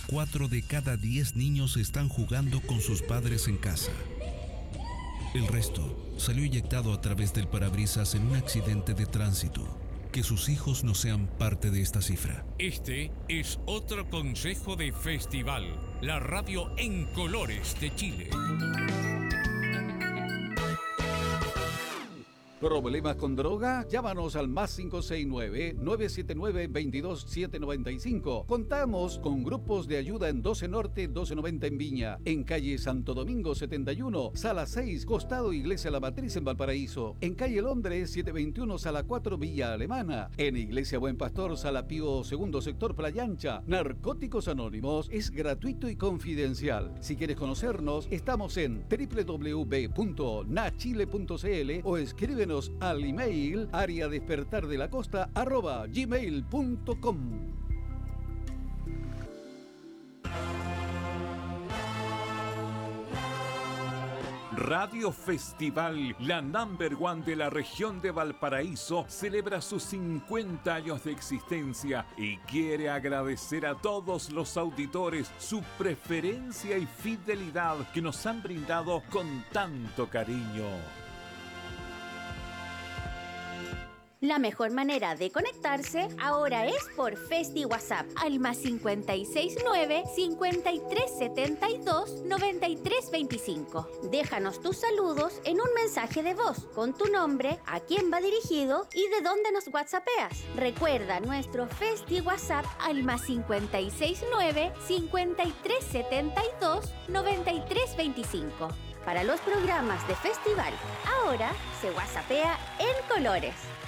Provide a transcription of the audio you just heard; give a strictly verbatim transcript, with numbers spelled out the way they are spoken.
cuatro de cada diez niños están jugando con sus padres en casa. El resto salió eyectado a través del parabrisas en un accidente de tránsito. Que sus hijos no sean parte de esta cifra. Este es otro consejo de Festival, la radio en colores de Chile. ¿Problemas con droga? Llámanos al más cinco seis nueve, nueve siete nueve, dos dos siete nueve cinco. Contamos con grupos de ayuda en doce Norte, doce noventa en Viña, en calle Santo Domingo setenta y uno, sala seis, costado Iglesia La Matriz en Valparaíso, en calle Londres setecientos veintiuno, sala cuatro, Villa Alemana, en Iglesia Buen Pastor, sala Pío segundo sector Playa Ancha. Narcóticos Anónimos es gratuito y confidencial. Si quieres conocernos, estamos en doble u doble u doble u punto na chile punto c l o escribe al email área despertar de la costa arroba gmail punto com. Radio Festival, la number one de la región de Valparaíso, celebra sus cincuenta años de existencia y quiere agradecer a todos los auditores su preferencia y fidelidad que nos han brindado con tanto cariño. La mejor manera de conectarse ahora es por Festi WhatsApp al más cincuenta y seis nueve, cincuenta y tres setenta y dos, noventa y tres veinticinco. Déjanos tus saludos en un mensaje de voz con tu nombre, a quién va dirigido y de dónde nos whatsappeas. Recuerda nuestro Festi WhatsApp al más cincuenta y seis nueve, cincuenta y tres setenta y dos, noventa y tres veinticinco. Para los programas de festival, ahora se whatsappea en colores.